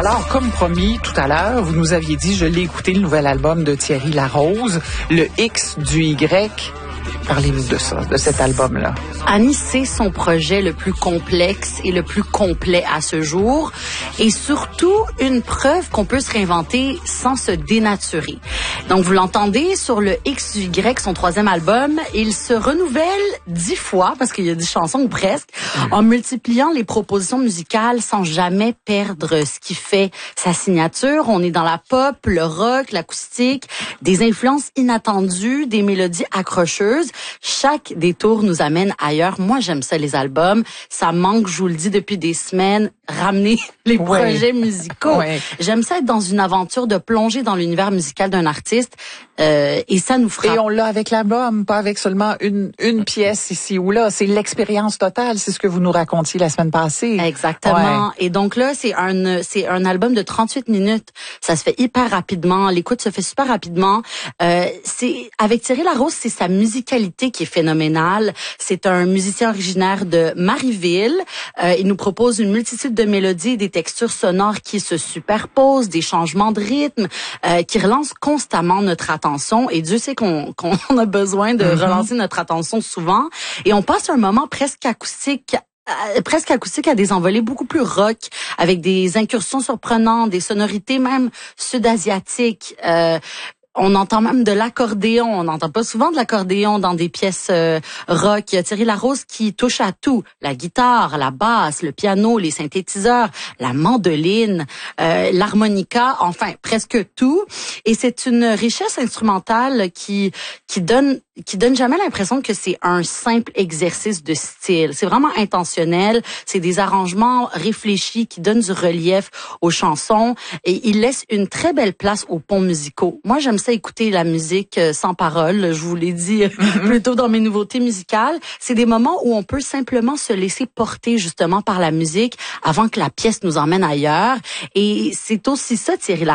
Alors, comme promis tout à l'heure, vous nous aviez dit, je l'ai écouté, le nouvel album de Thierry Larose, le X du Y. Parlez-nous de ça, de cet album-là. Annie, c'est son projet le plus complexe et le plus complet à ce jour. Et surtout, une preuve qu'on peut se réinventer sans se dénaturer. Donc, vous l'entendez sur le X du Y, son troisième album. Il se renouvelle 10 fois, parce qu'il y a 10 chansons ou presque, en multipliant les propositions musicales sans jamais perdre ce qui fait sa signature. On est dans la pop, le rock, l'acoustique, des influences inattendues, des mélodies accrocheuses. Chaque détour nous amène ailleurs. Moi, j'aime ça, les albums. Ça manque, je vous le dis, depuis des semaines, ramener les projets musicaux. Ouais. J'aime ça être dans une aventure de plonger dans l'univers musical d'un artiste. Et ça nous fera... Et on l'a avec l'album, pas avec seulement une pièce ici ou là. C'est l'expérience totale. C'est ce que vous nous racontiez la semaine passée. Exactement. Ouais. Et donc là, c'est un album de 38 minutes. Ça se fait hyper rapidement. L'écoute se fait super rapidement. Avec Thierry Larose, c'est sa musicalité qui est phénoménale. C'est un musicien originaire de Marieville. Il nous propose une multitude de mélodies et des textures sonores qui se superposent, des changements de rythme, qui relancent constamment notre attention. Et Dieu sait qu'on a besoin de relancer notre attention souvent. Et on passe un moment presque acoustique à des envolées beaucoup plus rock, avec des incursions surprenantes, des sonorités même sud-asiatiques. On entend même de l'accordéon. On n'entend pas souvent de l'accordéon dans des pièces rock. Il y a Thierry Larose qui touche à tout. La guitare, la basse, le piano, les synthétiseurs, la mandoline, l'harmonica, enfin, presque tout. Et c'est une richesse instrumentale qui donne jamais l'impression que c'est un simple exercice de style. C'est vraiment intentionnel. C'est des arrangements réfléchis qui donnent du relief aux chansons. Et il laisse une très belle place aux ponts musicaux. Moi, j'aime ça écouter la musique sans parole. Je vous l'ai dit plus tôt dans mes nouveautés musicales. C'est des moments où on peut simplement se laisser porter justement par la musique avant que la pièce nous emmène ailleurs. Et c'est aussi ça, Thierry Larose.